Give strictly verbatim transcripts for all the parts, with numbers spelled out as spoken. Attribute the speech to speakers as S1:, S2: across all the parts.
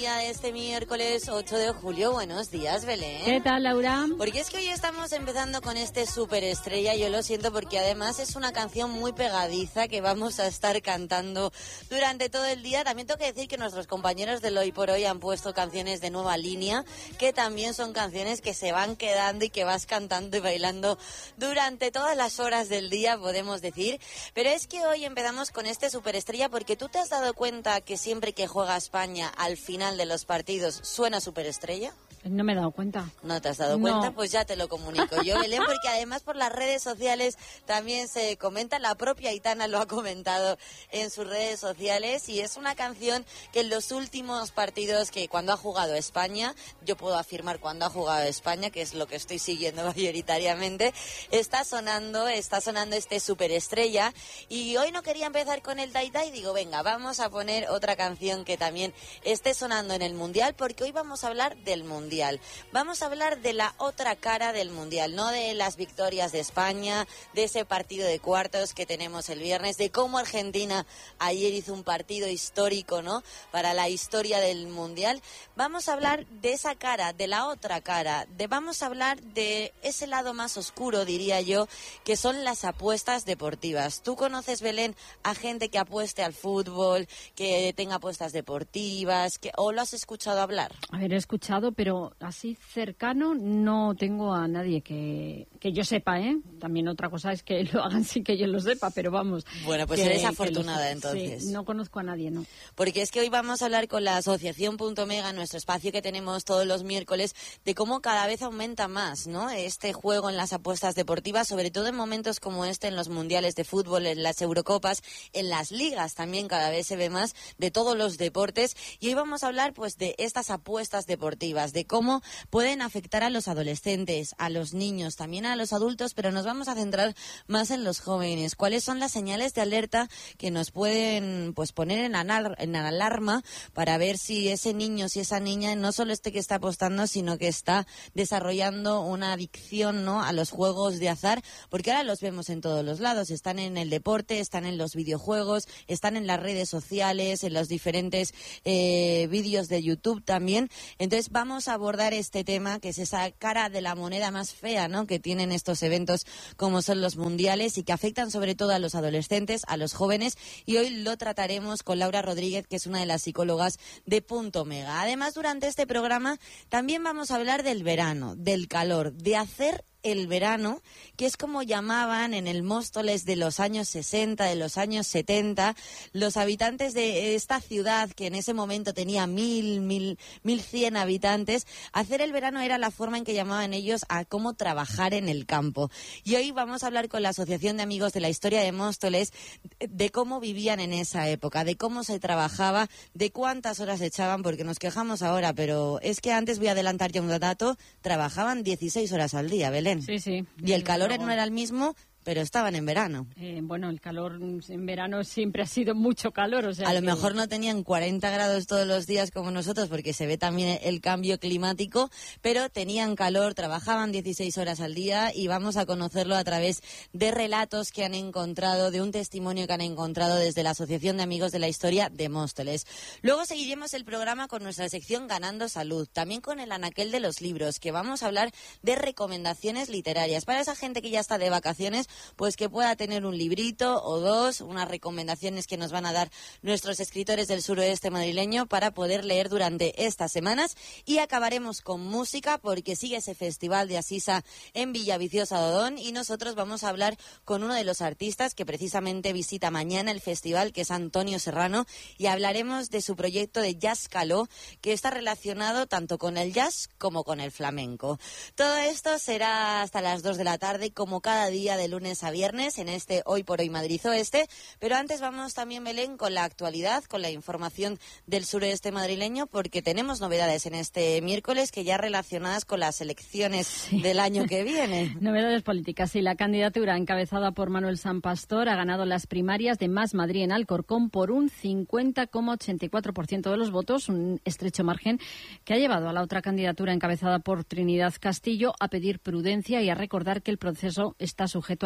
S1: Este miércoles ocho de julio, buenos días, Belén.
S2: ¿Qué tal, Laura?
S1: Porque es que hoy estamos empezando con este superestrella, yo lo siento porque además es una canción muy pegadiza que vamos a estar cantando durante todo el día. También tengo que decir que nuestros compañeros del Hoy por Hoy han puesto canciones de nueva línea, que también son canciones que se van quedando y que vas cantando y bailando durante todas las horas del día, podemos decir. Pero es que hoy empezamos con este superestrella porque tú te has dado cuenta que siempre que juega España, al final de los partidos suena superestrella.
S2: No me he dado cuenta.
S1: ¿No te has dado
S2: no.
S1: cuenta? Pues ya te lo comunico yo, Belén, porque además por las redes sociales también se comenta, la propia Aitana lo ha comentado en sus redes sociales, y es una canción que en los últimos partidos, que cuando ha jugado España, yo puedo afirmar cuando ha jugado España, que es lo que estoy siguiendo mayoritariamente, está sonando, está sonando este superestrella, y hoy no quería empezar con el Dai Dai, digo, venga, vamos a poner otra canción que también esté sonando en el Mundial, porque hoy vamos a hablar del Mundial. Vamos a hablar de la otra cara del Mundial, no de las victorias de España, de ese partido de cuartos que tenemos el viernes, de cómo Argentina ayer hizo un partido histórico, ¿no?, para la historia del Mundial. Vamos a hablar de esa cara, de la otra cara, de vamos a hablar de ese lado más oscuro, diría yo, que son las apuestas deportivas. ¿Tú conoces, Belén, a gente que apueste al fútbol, que tenga apuestas deportivas, que, o lo has escuchado hablar?
S2: A ver, he escuchado, pero así cercano no tengo a nadie que, que yo sepa, ¿eh? También otra cosa es que lo hagan sin que yo lo sepa, pero vamos.
S1: Bueno, pues
S2: que,
S1: eres afortunada
S2: que
S1: entonces.
S2: Sí, no conozco a nadie, ¿no?
S1: Porque es que hoy vamos a hablar con la Asociación Punto Mega, nuestro espacio que tenemos todos los miércoles, de cómo cada vez aumenta más, ¿no?, este juego en las apuestas deportivas, sobre todo en momentos como este, en los mundiales de fútbol, en las Eurocopas, en las ligas también cada vez se ve más, de todos los deportes. Y hoy vamos a hablar pues de estas apuestas deportivas, de cómo pueden afectar a los adolescentes, a los niños, también a los adultos, pero nos vamos a centrar más en los jóvenes. ¿Cuáles son las señales de alerta que nos pueden pues poner en, anar- en alarma para ver si ese niño, si esa niña, no solo este que está apostando, sino que está desarrollando una adicción, ¿no?, a los juegos de azar? Porque ahora los vemos en todos los lados, están en el deporte, están en los videojuegos, están en las redes sociales, en los diferentes eh, vídeos de YouTube también. Entonces vamos a abordar este tema, que es esa cara de la moneda más fea, ¿no?, que tienen estos eventos como son los mundiales y que afectan sobre todo a los adolescentes, a los jóvenes, y hoy lo trataremos con Laura Rodríguez, que es una de las psicólogas de Punto Mega. Además, durante este programa también vamos a hablar del verano, del calor, de hacer el verano, que es como llamaban en el Móstoles de los años sesenta, de los años setenta, los habitantes de esta ciudad, que en ese momento tenía mil, mil, mil cien habitantes. Hacer el verano era la forma en que llamaban ellos a cómo trabajar en el campo. Y hoy vamos a hablar con la Asociación de Amigos de la Historia de Móstoles de cómo vivían en esa época, de cómo se trabajaba, de cuántas horas echaban, porque nos quejamos ahora, pero es que antes, voy a adelantar ya un dato, trabajaban dieciséis horas al día, Belén.
S2: Sí, sí.
S1: Y el calor no era el mismo, pero estaban en verano.
S2: Eh, bueno, el calor en verano siempre ha sido mucho calor. O sea,
S1: a lo
S2: que...
S1: mejor no tenían cuarenta grados todos los días como nosotros, porque se ve también el cambio climático, pero tenían calor, trabajaban dieciséis horas al día, y vamos a conocerlo a través de relatos que han encontrado, de un testimonio que han encontrado desde la Asociación de Amigos de la Historia de Móstoles. Luego seguiremos el programa con nuestra sección Ganando Salud, también con el anaquel de los libros, que vamos a hablar de recomendaciones literarias para esa gente que ya está de vacaciones, pues que pueda tener un librito o dos, unas recomendaciones que nos van a dar nuestros escritores del suroeste madrileño para poder leer durante estas semanas. Y acabaremos con música, porque sigue ese festival de Asisa en Villaviciosa de Odón, y nosotros vamos a hablar con uno de los artistas que precisamente visita mañana el festival, que es Antonio Serrano, y hablaremos de su proyecto de Jazz Caló, que está relacionado tanto con el jazz como con el flamenco. Todo esto será hasta las dos de la tarde, como cada día de lunes a viernes en este Hoy por Hoy Madrid Oeste, pero antes vamos también, Belén, con la actualidad, con la información del suroeste madrileño, porque tenemos novedades en este miércoles que ya relacionadas con las elecciones sí. del año que viene.
S2: Novedades políticas, sí. La candidatura encabezada por Manuel San Pastor ha ganado las primarias de Más Madrid en Alcorcón por un cincuenta coma ochenta y cuatro por ciento de los votos, un estrecho margen que ha llevado a la otra candidatura encabezada por Trinidad Castillo a pedir prudencia y a recordar que el proceso está sujeto a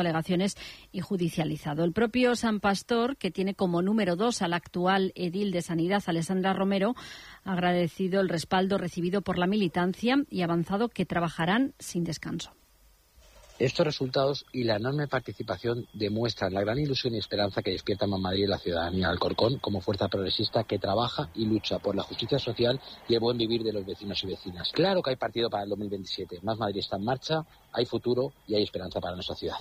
S2: alegaciones y judicializado. El propio San Pastor, que tiene como número dos al actual edil de Sanidad, Alessandra Romero, ha agradecido el respaldo recibido por la militancia y ha avanzado que trabajarán sin descanso.
S3: Estos resultados y la enorme participación demuestran la gran ilusión y esperanza que despierta Más Madrid en la ciudadanía de Alcorcón como fuerza progresista que trabaja y lucha por la justicia social y el buen vivir de los vecinos y vecinas. Claro que hay partido para el dos mil veintisiete. Más Madrid está en marcha, hay futuro y hay esperanza para nuestra ciudad.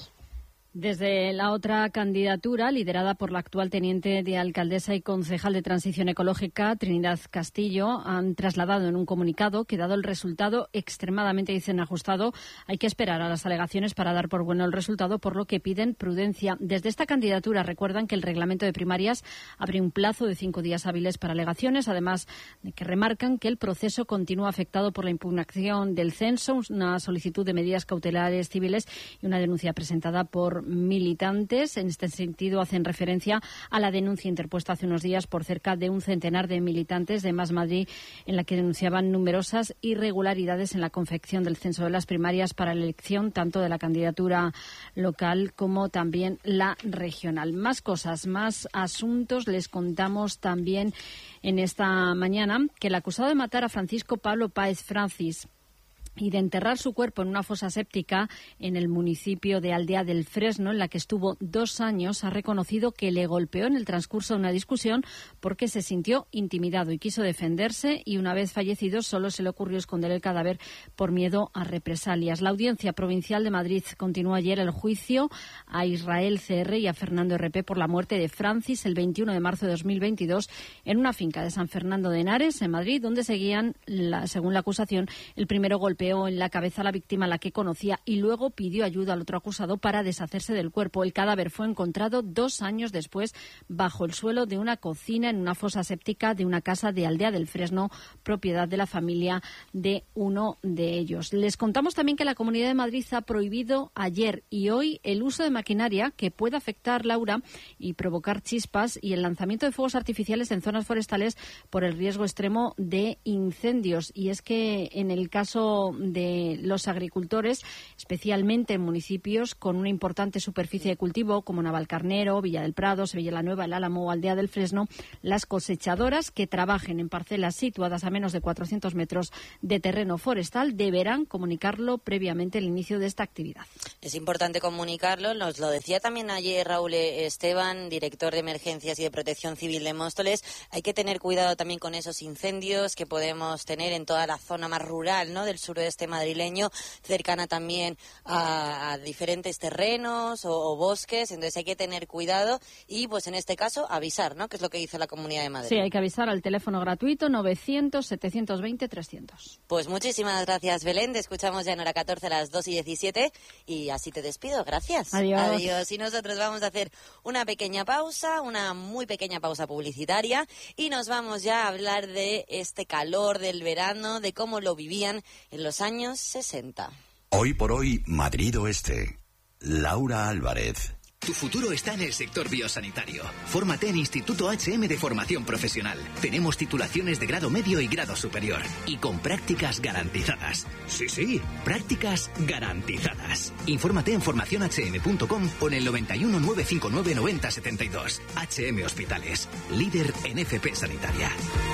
S2: Desde la otra candidatura, liderada por la actual teniente de alcaldesa y concejal de Transición Ecológica, Trinidad Castillo, han trasladado en un comunicado que, dado el resultado extremadamente, dicen, ajustado, hay que esperar a las alegaciones para dar por bueno el resultado, por lo que piden prudencia. Desde esta candidatura recuerdan que el reglamento de primarias abre un plazo de cinco días hábiles para alegaciones, además de que remarcan que el proceso continúa afectado por la impugnación del censo, una solicitud de medidas cautelares civiles y una denuncia presentada por militantes. En este sentido, hacen referencia a la denuncia interpuesta hace unos días por cerca de un centenar de militantes de Más Madrid, en la que denunciaban numerosas irregularidades en la confección del censo de las primarias para la elección tanto de la candidatura local como también la regional. Más cosas, más asuntos. Les contamos también en esta mañana que el acusado de matar a Francisco Pablo Páez Francis y de enterrar su cuerpo en una fosa séptica en el municipio de Aldea del Fresno, en la que estuvo dos años, ha reconocido que le golpeó en el transcurso de una discusión porque se sintió intimidado y quiso defenderse, y una vez fallecido solo se le ocurrió esconder el cadáver por miedo a represalias. La Audiencia Provincial de Madrid continuó ayer el juicio a Israel C R y a Fernando R P por la muerte de Francis el veintiuno de marzo de dos mil veintidós en una finca de San Fernando de Henares, en Madrid, donde seguían, la, según la acusación, el primero golpe en la cabeza a la víctima, la que conocía, y luego pidió ayuda al otro acusado para deshacerse del cuerpo. El cadáver fue encontrado dos años después bajo el suelo de una cocina en una fosa séptica de una casa de Aldea del Fresno, propiedad de la familia de uno de ellos. Les contamos también que la Comunidad de Madrid ha prohibido ayer y hoy el uso de maquinaria que pueda afectar, Laura, y provocar chispas, y el lanzamiento de fuegos artificiales en zonas forestales por el riesgo extremo de incendios. Y es que en el caso de los agricultores, especialmente en municipios con una importante superficie de cultivo como Navalcarnero, Villa del Prado, Sevilla la Nueva, El Álamo o Aldea del Fresno, las cosechadoras que trabajen en parcelas situadas a menos de cuatrocientos metros de terreno forestal deberán comunicarlo previamente al inicio de esta actividad.
S1: Es importante comunicarlo, nos lo decía también ayer Raúl Esteban, director de Emergencias y de Protección Civil de Móstoles. Hay que tener cuidado también con esos incendios que podemos tener en toda la zona más rural, ¿no?, del suroeste madrileño, cercana también a, a diferentes terrenos o, o bosques. Entonces hay que tener cuidado y, pues en este caso, avisar, ¿no?, que es lo que dice la Comunidad de Madrid.
S2: Sí, hay que avisar al teléfono gratuito novecientos, setecientos veinte, trescientos.
S1: Pues muchísimas gracias, Belén. Te escuchamos ya en hora catorce a las dos y diecisiete y así te despido. Gracias.
S2: Adiós.
S1: Adiós. Y nosotros vamos a hacer una pequeña pausa, una muy pequeña pausa publicitaria, y nos vamos ya a hablar de este calor del verano, de cómo lo vivían en los años sesenta.
S4: Hoy por hoy, Madrid Oeste. Laura Álvarez.
S5: Tu futuro está en el sector biosanitario. Fórmate en Instituto H M de Formación Profesional. Tenemos titulaciones de grado medio y grado superior. Y con prácticas garantizadas. Sí, sí, prácticas garantizadas. Infórmate en formación hache eme punto com o en el noventa y uno, novecientos cincuenta y nueve, noventa setenta y dos. H M Hospitales, líder en F P sanitaria.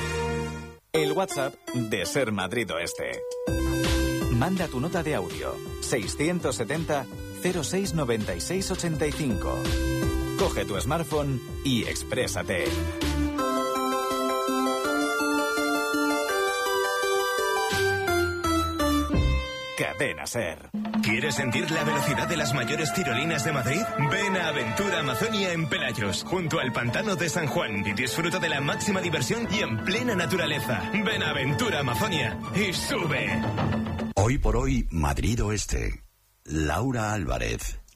S6: El WhatsApp de Ser Madrid Oeste. Manda tu nota de audio seiscientos setenta, cero seis, noventa y seis, ochenta y cinco. Coge tu smartphone y exprésate. Cadena Ser.
S7: ¿Quieres sentir la velocidad de las mayores tirolinas de Madrid? Ven a Aventura Amazonia en Pelayos, junto al pantano de San Juan, y disfruta de la máxima diversión y en plena naturaleza. Ven a Aventura Amazonia y sube.
S4: Hoy por hoy, Madrid Oeste. Laura Álvarez.